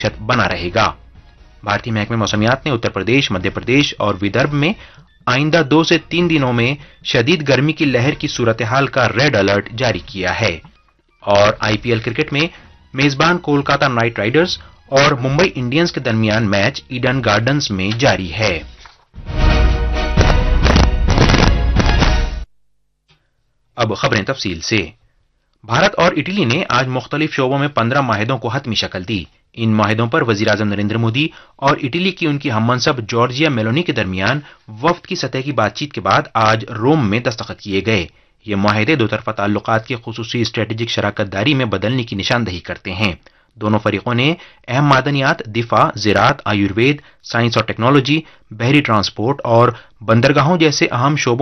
बना रहेगा। भारतीय महकमे मौसमियात ने उत्तर प्रदेश, मध्य प्रदेश और विदर्भ में आइंदा 2 से 3 दिनों में शदीद गर्मी की लहर की सूरत हाल का रेड अलर्ट जारी किया है। और आईपीएल क्रिकेट में मेजबान कोलकाता नाइट राइडर्स और मुंबई इंडियंस के दरमियान मैच ईडन गार्डन्स में जारी है। अब खबरें तफसील से। भारत और इटली ने आज मुख्तलिफ शोबों में 15 माहिदों को हतमी शक्ल दी। इन माहिदों पर वजीर-ए-आजम नरेंद्र मोदी और इटली की उनकी हममनसब जॉर्जिया मेलोनी के दरमियान वफ्द की सतह की बातचीत के बाद आज रोम में दस्तखत किए गए। ये माहिदे दो तरफा ताल्लुकात की खुसूसी स्ट्रेटेजिक शराकतदारी में बदलने की निशानदही करते हैं। दोनों फरीकों ने अहम मादनियात, दिफा, ज़राअत, आयुर्वेद, साइंस और टेक्नोलॉजी, बहरी ट्रांसपोर्ट और बंदरगाहों जैसे अहम शोबों